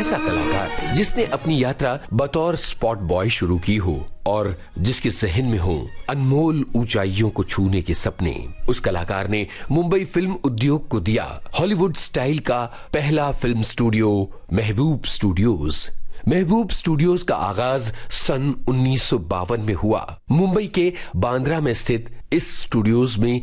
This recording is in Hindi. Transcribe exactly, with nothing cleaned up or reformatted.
ऐसा कलाकार जिसने अपनी यात्रा बतौर स्पॉट बॉय शुरू की हो और जिसके जहन में हो अनमोल ऊंचाइयों को छूने के सपने। उस कलाकार ने मुंबई फिल्म उद्योग को दिया हॉलीवुड स्टाइल का पहला फिल्म स्टूडियो, महबूब स्टूडियोज। महबूब स्टूडियोज का आगाज सन उन्नीस सौ बावन में हुआ। मुंबई के बांद्रा में स्थित इस स्टूडियोज में